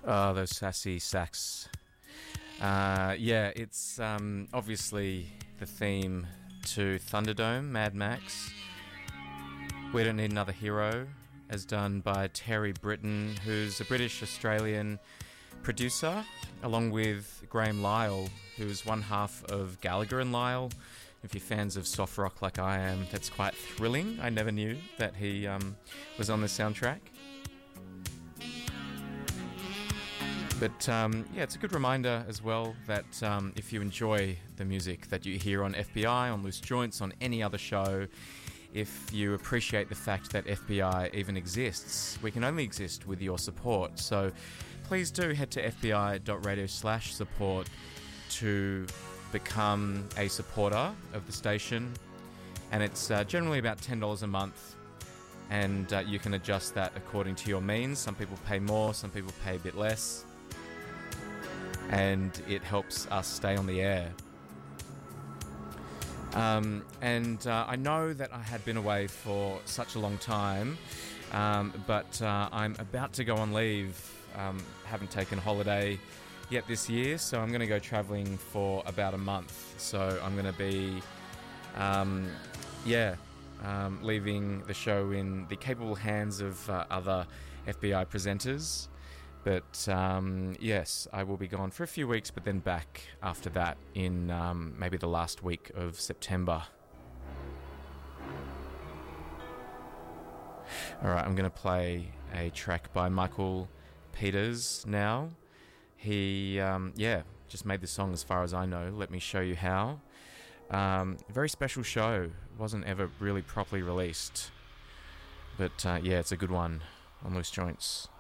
Oh, those sassy sax. It's obviously the theme to Thunderdome, Mad Max. We Don't Need Another Hero, as done by Terry Britton, who's a British-Australian producer, along with Graham Lyle, who's one half of Gallagher and Lyle. If you're fans of soft rock like I am, that's quite thrilling. I never knew that he was on the soundtrack. But it's a good reminder as well that if you enjoy the music that you hear on FBI, on Loose Joints, on any other show, if you appreciate the fact that FBI even exists, we can only exist with your support. So please do head to fbi.radio/support to become a supporter of the station. And it's generally about $10 a month. And you can adjust that according to your means. Some people pay more, some people pay a bit less. And it helps us stay on the air. I know that I had been away for such a long time, but I'm about to go on leave. Haven't taken a holiday yet this year, so I'm going to go travelling for about a month. So I'm going to be, leaving the show in the capable hands of other FBI presenters. But yes, I will be gone for a few weeks, but then back after that in maybe the last week of September. Alright, I'm going to play a track by Michael Peters now. He, just made the song as far as I know. Let me show you how. Very special show. Wasn't ever really properly released. But it's a good one on Loose Joints.